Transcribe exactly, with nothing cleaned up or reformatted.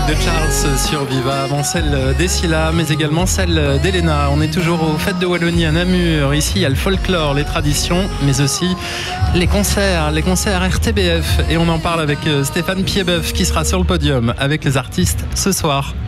de Charles sur Viva, avant celle d'Essila, mais également celle d'Elena. On est toujours aux Fêtes de Wallonie à Namur. Ici, il y a le folklore, les traditions, mais aussi les concerts, les concerts R T B F. Et on en parle avec Stéphane Piedboeuf qui sera sur le podium avec les artistes ce soir.